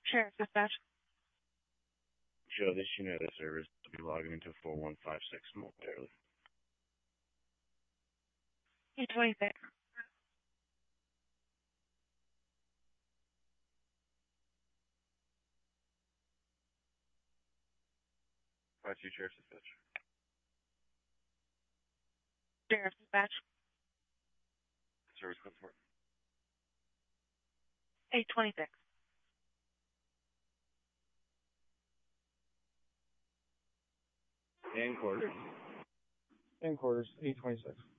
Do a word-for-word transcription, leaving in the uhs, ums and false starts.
Sheriff Dispatch. Show this unit of service to be logging into four one five six momentarily. eight twenty-six. five two Sheriff Dispatch. Sheriff Dispatch. Service code for eight twenty-six. And quarters. And quarters, eight twenty-six.